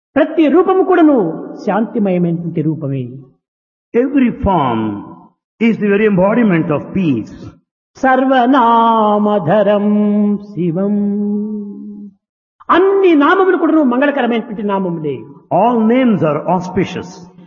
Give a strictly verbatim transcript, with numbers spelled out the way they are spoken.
ప్రతి రూపము కూడాను శాంతిమయమైనటువంటి రూపమే. Every form is the very embodiment of peace. సర్వనామధరం శివం. అన్ని నామములు కూడాను మంగళకరమైనటువంటి నామములే. All names are auspicious.